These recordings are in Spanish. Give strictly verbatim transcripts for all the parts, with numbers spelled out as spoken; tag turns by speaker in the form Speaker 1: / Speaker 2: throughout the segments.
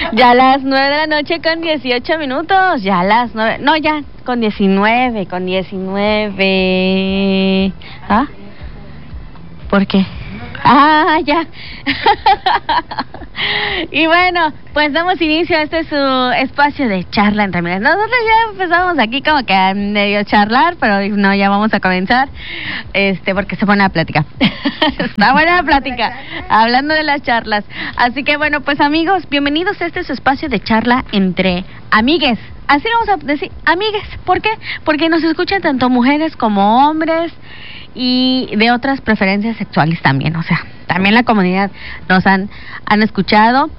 Speaker 1: Ya a las nueve de la noche con dieciocho minutos. Ya a las nueve. No, ya con diecinueve. Con diecinueve. ¿Ah? ¿Por qué? Ah, ya. Y bueno, pues damos inicio a este su espacio de charla entre amigas. Nosotros ya empezamos aquí como que a medio charlar, pero no, ya vamos a comenzar, este, porque se pone a platicar. Está buena la plática, hablando de las charlas. Así que bueno, pues amigos, bienvenidos a este su espacio de charla entre amigues. Así vamos a decir, amigues. ¿Por qué? Porque nos escuchan tanto mujeres como hombres y de otras preferencias sexuales también, o sea, también la comunidad nos han han escuchado,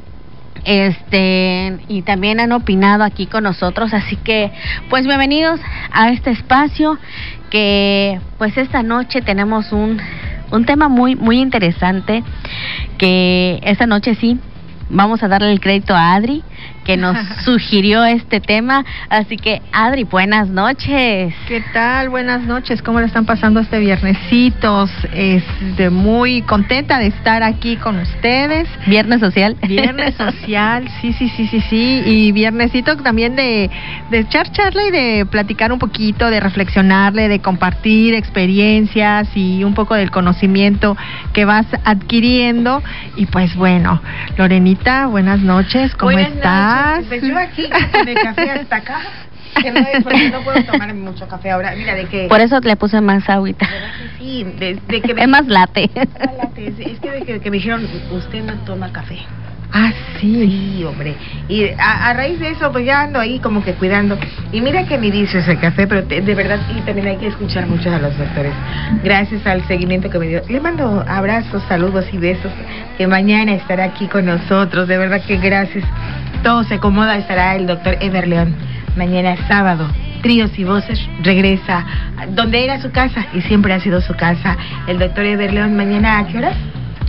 Speaker 1: este, y también han opinado aquí con nosotros, así que pues bienvenidos a este espacio que pues esta noche tenemos un un tema muy muy interesante, que esta noche sí vamos a darle el crédito a Adri, que nos sugirió este tema. Así que, Adri, buenas noches.
Speaker 2: ¿Qué tal? Buenas noches. ¿Cómo le están pasando este viernesitos? Este, muy contenta de estar aquí con ustedes.
Speaker 1: Viernes social.
Speaker 2: Viernes social, sí, sí, sí, sí, sí. Y viernesito también de, de echar charla y de platicar un poquito, de reflexionarle, de compartir experiencias y un poco del conocimiento que vas adquiriendo. Y pues bueno, Lorenita, buenas noches. ¿Cómo
Speaker 3: buenas
Speaker 2: estás?
Speaker 3: Noches. Pues yo aquí con el café hasta acá, que no es porque no puedo tomar mucho café ahora. Mira, de que
Speaker 1: por eso le puse más agüita.
Speaker 3: Sí, de, de que me,
Speaker 1: es más latte.
Speaker 3: Es, es que de que, que me dijeron, usted no toma café.
Speaker 2: Ah, sí.
Speaker 3: Sí, hombre. Y a, a raíz de eso, pues ya ando ahí como que cuidando. Y mira que ni dice ese café, pero te, de verdad, y también hay que escuchar mucho a los doctores. Gracias al seguimiento que me dio. Le mando abrazos, saludos y besos, que mañana estará aquí con nosotros. De verdad que gracias. Todo se acomoda, estará el doctor Eber León. Mañana sábado. Tríos y Voces regresa donde era su casa y siempre ha sido su casa. El doctor Eber León, mañana, ¿a qué hora?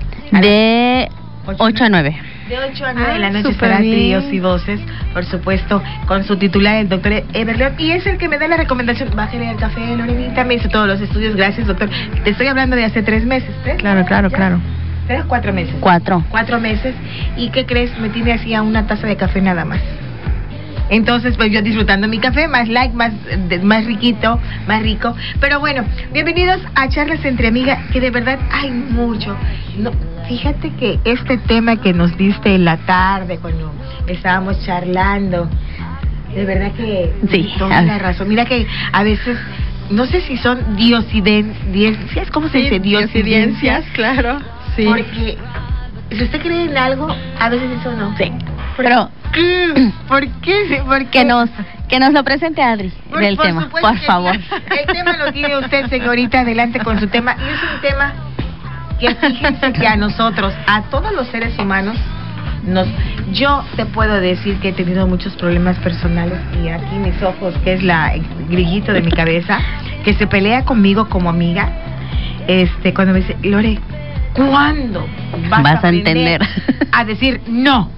Speaker 1: De ocho a nueve.
Speaker 3: De ocho a nueve de la
Speaker 2: Ah,
Speaker 3: noche estará Tríos y Voces, por supuesto, con su titular, el doctor Eber León, y es el que me da la recomendación. Bájale el café, Lorenita, me hizo todos los estudios. Gracias, doctor. Te estoy hablando de hace tres meses, ¿tres?
Speaker 2: Claro, claro,
Speaker 3: ¿Ya?
Speaker 2: claro.
Speaker 3: ¿Tres? Cuatro meses.
Speaker 1: Cuatro.
Speaker 3: Cuatro meses. ¿Y qué crees? Me tiene así a una taza de café nada más. Entonces, pues yo disfrutando mi café, más light, más, de, más riquito, más rico. Pero bueno, bienvenidos a Charlas entre Amigas, que de verdad hay mucho. No, fíjate que este tema que nos diste en la tarde, cuando estábamos charlando, de verdad que
Speaker 1: sí,
Speaker 3: toda la razón. Mira que a veces, no sé si son diosidencias, ¿cómo se
Speaker 2: Sí,
Speaker 3: dice?
Speaker 2: diosidencias, claro. Sí.
Speaker 3: Porque si usted cree en algo, a veces eso no.
Speaker 1: Sí. Pero
Speaker 3: ¿por qué? ¿Por qué?
Speaker 1: que nos que nos lo presente Adri
Speaker 3: por,
Speaker 1: del
Speaker 3: por
Speaker 1: tema, por favor.
Speaker 3: Sí. El tema lo tiene usted, señorita, adelante con su tema. Y es un tema que fíjense que a nosotros, a todos los seres humanos, nos, yo te puedo decir que he tenido muchos problemas personales, y aquí mis ojos, que es la el grillito de mi cabeza, que se pelea conmigo como amiga, este, cuando me dice, Lore, ¿cuándo vas,
Speaker 1: vas
Speaker 3: a,
Speaker 1: a entender
Speaker 3: a decir no?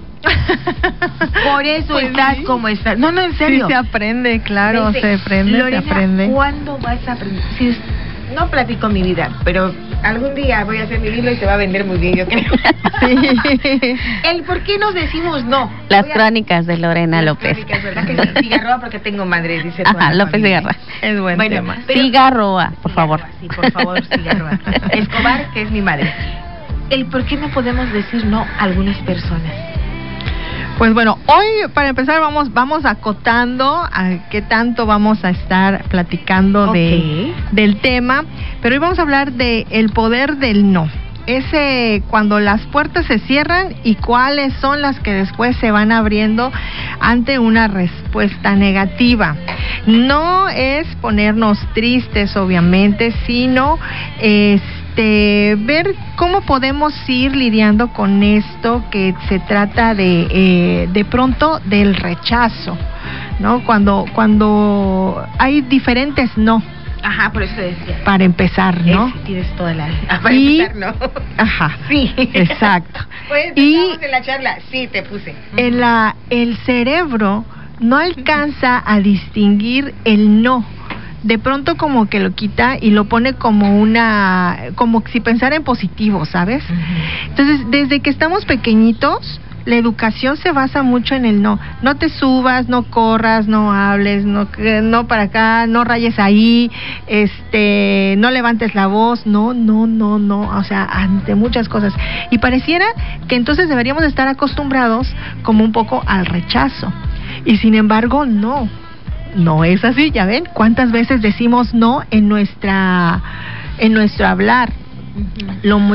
Speaker 3: Por eso
Speaker 2: pues
Speaker 3: estás
Speaker 2: sí.
Speaker 3: como estás. No, no, en serio.
Speaker 2: Sí se aprende, claro,
Speaker 3: Me dice,
Speaker 2: se aprende,
Speaker 3: Lorena,
Speaker 2: se aprende.
Speaker 3: ¿cuándo vas a aprender? Si, no platico mi vida, pero algún día voy a hacer mi libro y se va a vender muy bien, yo creo.
Speaker 2: Sí.
Speaker 3: El por qué nos decimos no.
Speaker 1: Las
Speaker 3: Voy a...
Speaker 1: crónicas de Lorena
Speaker 3: Las
Speaker 1: López.
Speaker 3: crónicas, ¿verdad? Que sí, Cigarroa porque tengo madre, dice toda
Speaker 1: Ajá,
Speaker 3: la
Speaker 1: López
Speaker 3: familia.
Speaker 1: Cigarroa.
Speaker 2: Es buen
Speaker 3: Bueno,
Speaker 2: tema.
Speaker 3: pero-
Speaker 1: Cigarroa, por favor.
Speaker 3: Cigarroa, sí, por favor, Cigarroa. Escobar, que es mi madre. El por qué no podemos decir no a algunas personas.
Speaker 2: Pues bueno, hoy para empezar vamos vamos acotando a qué tanto vamos a estar platicando de,
Speaker 3: Ok.
Speaker 2: del tema, pero hoy vamos a hablar de el poder del no. Ese cuando las puertas se cierran y cuáles son las que después se van abriendo ante una respuesta negativa. No es ponernos tristes, obviamente, sino este ver cómo podemos ir lidiando con esto que se trata de eh, de pronto del rechazo, ¿no? Cuando cuando hay diferentes no.
Speaker 3: Ajá, por eso te decía.
Speaker 2: Para empezar, ¿no?
Speaker 3: Es, tienes toda la... Ah, para
Speaker 2: Y-
Speaker 3: empezar, ¿no?
Speaker 2: Ajá.
Speaker 3: Sí.
Speaker 2: Exacto.
Speaker 3: Pues
Speaker 2: Y-
Speaker 3: empezamos en la charla. Sí, te puse.
Speaker 2: En la, el cerebro no alcanza a distinguir el no. De pronto como que lo quita y lo pone como una, como si pensara en positivo, ¿sabes? Entonces, desde que estamos pequeñitos, la educación se basa mucho en el no. No te subas, no corras, no hables, no, no para acá, no rayes ahí, este, no levantes la voz, no, no, no, no, o sea, ante muchas cosas. Y pareciera que entonces deberíamos estar acostumbrados como un poco al rechazo. Y sin embargo, no, no es así, ya ven, cuántas veces decimos no en nuestra, en nuestro hablar. Uh-huh. Lo